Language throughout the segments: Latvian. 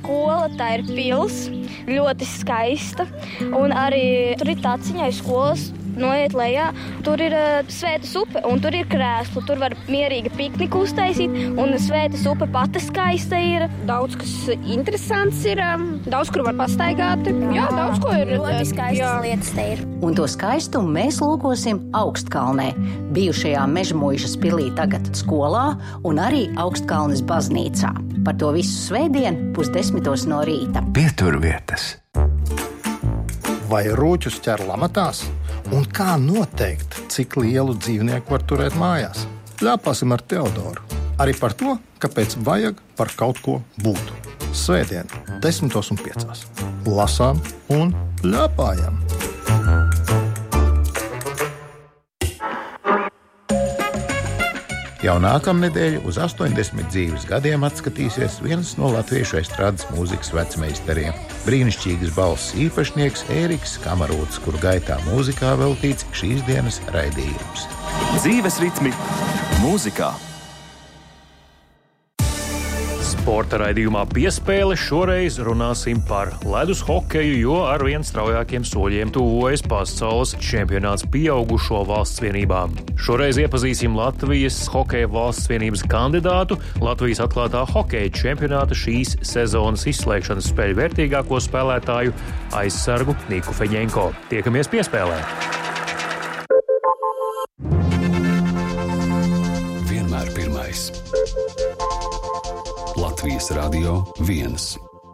skola, tā ir pils, ļoti skaista. Un arī tur ir taciņai skolas, noiet lejā. Tur ir Svētas upe, un tur ir krēslu. Tur var mierīgi pikniku uztaisīt, un Svētas upe pati skaista ir. Daudz kas interesants ir, daudz kur var pastaigāt. Jā, daudz ko ir. Ļoti skaistas lietas te ir. Un to skaistumu mēs lūkosim Augstkalnē, bijušajā Mežmuižas pilī, tagad skolā, un arī Augstkalnes baznīcā. Par to visu svētdien 9:30 no rīta. Pieturvietas. Vai rūķus ķer lamatās? Un kā noteikt, cik lielu dzīvnieku var turēt mājās? Ļāpāsim ar Teodoru. Arī par to, kāpēc vajag par kaut ko būt. Svētdien 10:05. Lasām un ļāpājam! Jau nākamnedēļ uz 80 dzīves gadiem atskatīsies viens no latviešu estrādes mūzikas vecmeistariem. Brīnišķīgas balss īpašnieks Ēriks Kamarots, kur gaitā mūzikā veltīts šīs dienas raidījums. Dzīves ritmi mūzikā. Sporta raidījumā Piespēle šoreiz runāsim par ledus hokeju, jo ar vien straujākiem soļiem tuvojas pasaules čempionāts pieaugušo valsts vienībām. Šoreiz iepazīsim Latvijas hokeja valsts vienības kandidātu, Latvijas atklātā hokeja čempionāta šīs sezonas izslēgšanas spēļu vērtīgāko spēlētāju aizsargu Niku Feņenko. Tiekamies Piespēlē! Vienmēr pirmais. Latvijas Radio 1.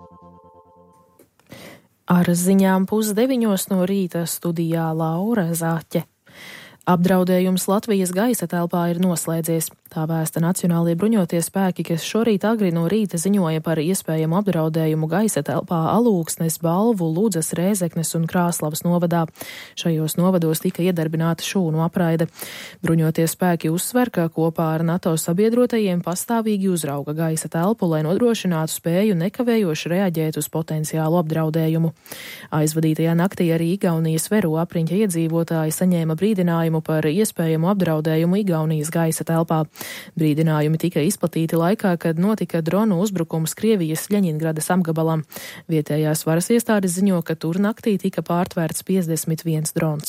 Ar ziņām 8:30 no rīta studijā Laura Zaķe. Apdraudējums Latvijas gaisa telpā ir noslēdzies. Tā vēsta Nacionālie bruņotie spēki, kas šorīt agri no rīta ziņoja par iespējamu apdraudējumu gaisa telpā Alūksnes, Balvu, Ludzas, Rēzeknes un Krāslavas novadā. Šajos novados tika iedarbināta šūnu apraide. Bruņotie spēki uzsver, ka kopā ar NATO sabiedrotajiem pastāvīgi uzrauga gaisa telpu, lai nodrošinātu spēju nekavējoši reaģēt uz potenciālu apdraudējumu. Aizvadītajā naktī arī Igaunijas Veru apriņķa iedzīvotāji saņēma brīdinājumu par iespējamu apdraudējumu Igaunijas gaisa telpā. Brīdinājumi tika izplatīti laikā, kad notika dronu uzbrukums Krievijas Ļeņingradas apgabalam. Vietējās varas iestādes ziņo, ka tur naktī tika pārtvērts 51 drons.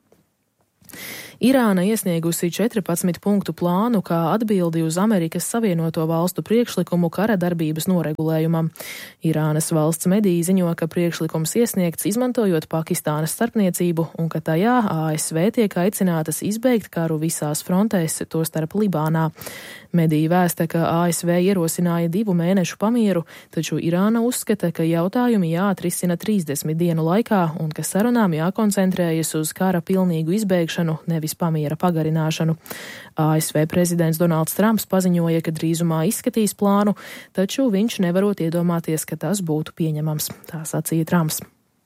Irāna iesniegusi 14 punktu plānu kā atbildi uz Amerikas Savienoto Valstu priekšlikumu kara darbības noregulējumam. Irānas valsts mediji ziņo, ka priekšlikums iesniegts izmantojot Pakistānas starpniecību un ka tajā ASV tiek aicinātas izbeigt karu visās frontēs, tostarp Libānā. Mediji vēsta, ka ASV ierosināja 2 mēnešu pamieru, taču Irāna uzskata, ka jautājumi jāatrisina 30 dienu laikā un ka sarunām jākoncentrējas uz kara pilnīgu izbeigšanu, nevis pamiera pagarināšanu. ASV prezidents Donalds Trumps paziņoja, ka drīzumā izskatīs plānu, taču viņš nevarot iedomāties, ka tas būtu pieņemams, tā sacīja Trumps.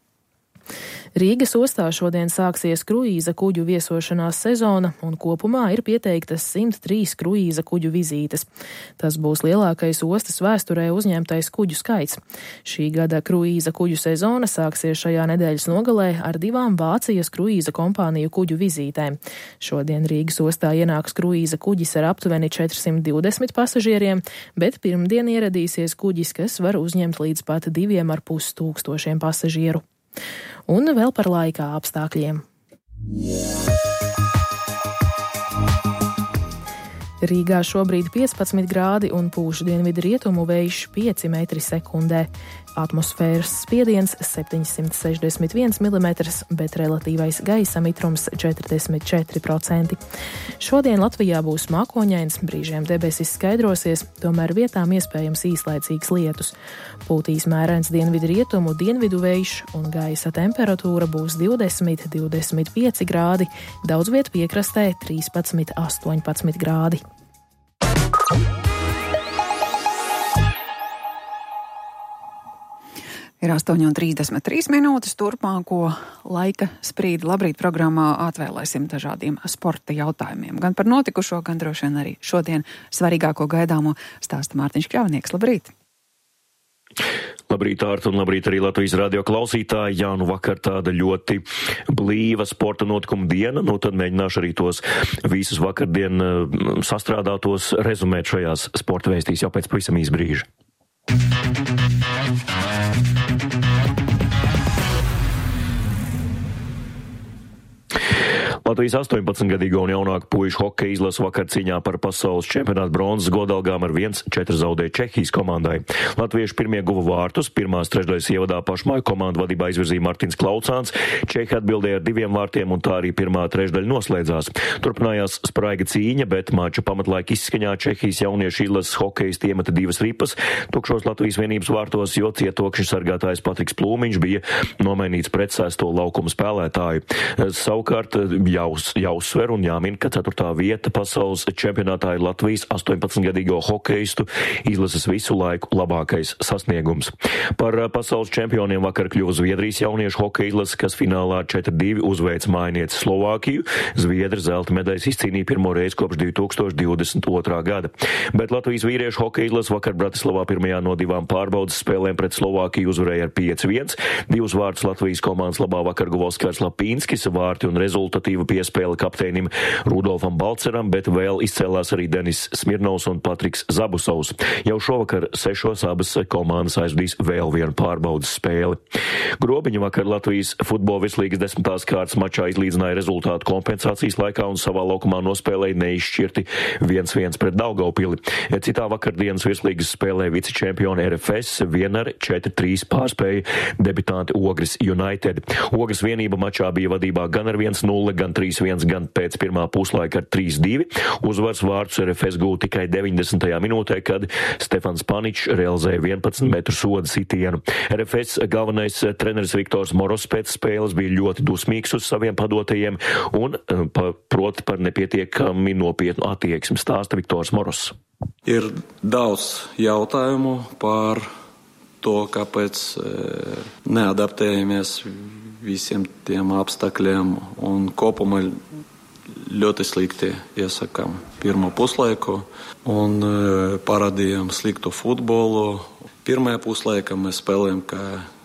Rīgas ostā šodien sāksies kruīza kuģu viesošanās sezona un kopumā ir pieteiktas 103 kruīza kuģu vizītes. Tas būs lielākais ostas vēsturē uzņemtais kuģu skaits. Šī gada kruīza kuģu sezona sāksies šajā nedēļas nogalē ar 2 Vācijas kruīza kompāniju kuģu vizītēm. Šodien Rīgas ostā ienāks kruīza kuģis ar aptuveni 420 pasažieriem, bet pirmdien ieradīsies kuģis, kas var uzņemt līdz pat 2,5 tūkstošiem pasažieru. Un vēl par laika apstākļiem. Rīgā šobrīd 15 grādi un pūš dienvidu rietumu vējš 5 metri sekundē. Atmosfēras spiediens 761 mm, bet relatīvais gaisa mitrums 44%. Šodien Latvijā būs mākoņains, brīžiem debesis skaidrosies, tomēr vietām iespējams īslaicīgs lietus. Pūtīs mērains dienvidu rietumu dienvidu vējš un gaisa temperatūra būs 20–25 grādi, daudz viet piekrastē 13–18 grādi. Ir 8:33 minūtes turpmāko laika sprīdi. Labrīt programmā atvēlēsim dažādiem sporta jautājumiem. Gan par notikušo, gan droši vien arī šodien svarīgāko gaidāmo stāsta Mārtiņš Kļavnieks. Labrīt! Labrīt, Ārta, un labrīt arī Latvijas radio klausītāji. Jā, nu vakar tāda ļoti blīva sporta notikuma diena, nu tad mēģināšu arī tos visus vakardien sastrādātos rezumēt šajās sporta vēstīs jau pēc pavisam īsa brīža. Latvijas 18-gadīgo un jaunāku puišu hokeja izlases vakar cīņā par pasaules čempionātu bronzas godalgām ar 1-4 zaudēja Čehijas komandai. Latvieši pirmie guva vārtus, pirmās trešdaļas ievadā pašmāju komandu vadībā izvirzīja Martins Klaucāns, Čehi atbildēja ar 2 vārtiem un tā arī pirmā trešdaļa noslēdzās. Turpinājās spraiga cīņa, bet mača pamatlaika izskaņā Čehijas jauniešu izlases hokejisti iemeta 2 ripas, tukšos Latvijas vienības vārtos, jo cietokšņu sargātājs Patriks Plūmiņš bija nomainīts pret 6. laukuma spēlētāju. Savukārt jāuzsver un jāmin, ka 4. vieta pasaules čempionātā ir Latvijas 18-gadīgo hokeistu izlases visu laiku labākais sasniegums. Par pasaules čempioniem vakar kļuva Zviedrijas jauniešu hokeja izlase, kas finālā 4-2 uzveica mājnieci Slovākiju. Zviedri zelta medaļas izcīnīja pirmo reizi kopš 2022. gada. Bet Latvijas vīriešu hokeja izlase vakar Bratislavā pirmajā no 2 pārbaudas spēlēm pret Slovākiju uzvarēja ar 5-1. 2 vārtus Latvijas komandas labā vakar guva Oskars Lapīnskis, vārti un rezultatīva piespēle kapteinim Rudolfam Balceram, bet vēl izcēlās arī Denis Smirnovs un Patriks Zabusovs. Jau šovakar 6 abas komandas aizvadīs vēl vienu pārbaudas spēli. Grobiņi vakar Latvijas futbola virslīgas 10. kārtas mačā izlīdzināja rezultātu kompensācijas laikā un savā laukumā nospēlēja neizšķirti 1-1 pret Daugavpili. Citā vakardienas virslīgas spēlē vicečempioni RFS vien ar 4-3 pārspēja debitanti Ogres United. Ogres vienība mačā bija vadībā gan ar 1-0, gan 3-1, gan pēc pirmā puslaika ar 3-2. Uzvars vārtus RFS gūta tikai 90. minūtē, kad Stefans Paničs realizēja 11 metru soda sitienu. RFS galvenais treneris Viktors Moros pēc spēles bija ļoti dusmīgs uz saviem padotajiem un proti par nepietiekami nopietnu attieksmi, stāsta Viktors Moros. Ir daudz jautājumu par to, kāpēc neadaptējamies visiem tiem apstākļiem un kopumā ļoti slikti iesakām pirmo puslaiku un parādījām sliktu futbolu. Pirmajā puslaikā mēs spēlējam kā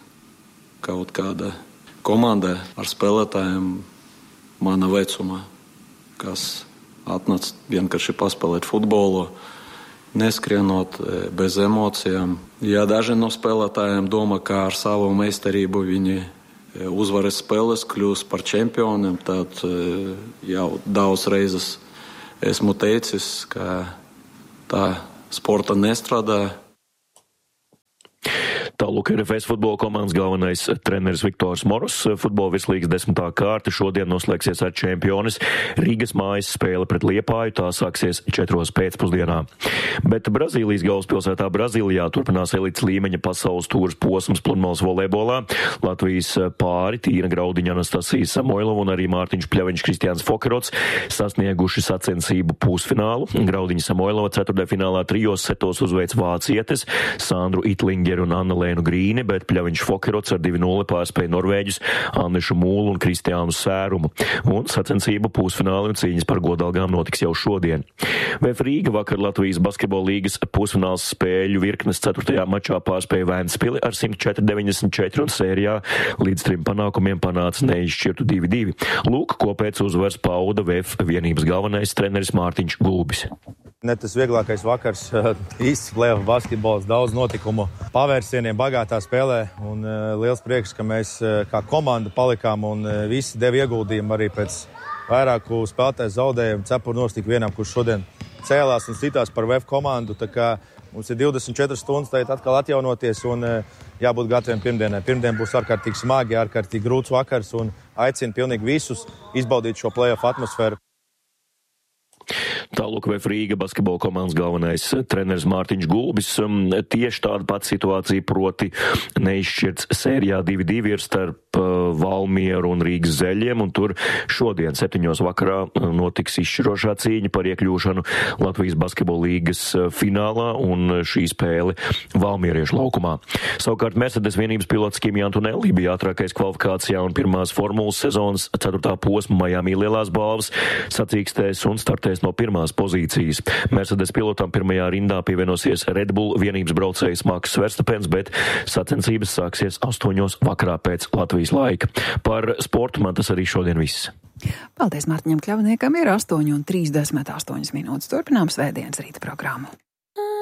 kaut kāda komanda ar spēlētājiem mana vecuma, kas atnāca vienkārši paspēlēt futbolu, neskrienot bez emocijām. Ja daži no spēlētājiem domā, ka ar savu meistarību viņi uzvarēs spēles, kļūs par čempioniem, tad jau daudz reizes esmu teicis, ka tā sporta nestrādā. Tālūk RFS futbola komandas galvenais treneris Viktors Moros. Futbola virslīgas 10. kārta šodien noslēgsies ar čempionis Rīgas mājas spēle pret Liepāju. Tā sāksies 4 pēcpusdienā. Bet Brazīlijas galvaspilsētā Brazīlijā turpinās elites līmeņa pasaules tūras posms pludmales volejbolā. Latvijas pāri Tīna Graudiņa, Anastasija Samoilova un arī Mārtiņš Pļaviņš, Kristiāns Fokerots sasnieguši sacensību pusfinālu. Graudiņa Samoilova 4. finālā 3 setos uzveic vācietes Sandru Itlingeru un Anna Lēnu Grīni, bet Pļaviņš Fokerots ar 2-0 pārspēja norvēģus Annešu Mūlu un Kristiānu Sērumu. Un sacensību pusfināli un cīņas par godalgām notiks jau šodien. VF Rīga vakar Latvijas basketbola līgas pusfināls spēļu virknes 4. mačā pārspēja Vēnspili ar 104-94 un sērijā līdz 3 panākumiem panāca neizšķirtu 2-2. Lūk, ko pēc uzvars pauda VF vienības galvenais treneris Mārtiņš Gulbis. Ne tas vieglākais vakars, īsts play-off basketbols, daudz notikumu, pavērsieniem bagātā spēlē un liels prieks, ka mēs kā komanda palikām un visi deva ieguldījumu arī pēc vairāku spēlētāju zaudējumu. Cepuri nostik vienam, kurš šodien cēlās un citās par VF komandu, tā kā mums ir 24 stundas tagad atkal atjaunoties un jābūt gataviem pirmdienai. Pirmdien būs ārkārtīgi smagi, ārkārtīgi grūts vakars un aicinu pilnīgi visus izbaudīt šo play-off atmosfēru. Tālūk VF Rīga basketbola komandas galvenais treneris Mārtiņš Gulbis. Tieši tāda pati situācija, proti neizšķirts sērijā 2-2 ir starp Valmieru un Rīgas Zeļiem, un tur šodien 7. vakarā notiks izšķirošā cīņa par iekļūšanu Latvijas basketbola līgas finālā, un šī spēle Valmieriešu laukumā. Savukārt Mercedes vienības pilots Kimi Antonelli bija ātrākais kvalifikācijā un pirmās formulas sezonas 4. posma Miami lielās balvas sacīkstēs un startēs no 1. pozīcijas. Mercedes pilotam pirmajā rindā pievienosies Red Bull vienības braucējs Maks Verstapens, bet sacensības sāksies 8. vakarā pēc Latvijas laika. Par sportu man tas arī šodien viss. Paldies Mārtiņam Kļavniekam, ir 8:38. Turpinām svētdienas rīta programmu.